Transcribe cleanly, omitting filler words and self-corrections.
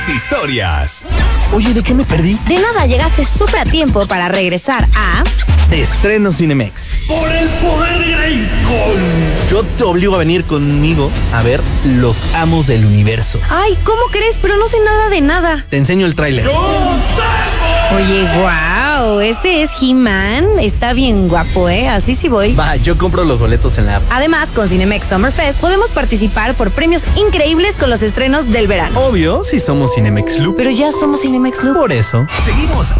Historias. Oye, ¿de qué me perdí? De nada, llegaste súper a tiempo para regresar a... Estreno Cinemex. ¡Por el poder de Grayskull! Yo te obligo a venir conmigo a ver Los Amos del Universo. Ay, ¿cómo crees? Pero no sé nada de nada. Te enseño el tráiler. Oye, wow, ese es He-Man. Está bien guapo, ¿eh? Así sí voy. Va, yo compro los boletos en la app. Además, con Cinemex Summer Fest podemos participar por premios increíbles con los estrenos del verano. Obvio, si somos Cinemex Loop. Pero ya somos Cinemex Club. Por eso. Seguimos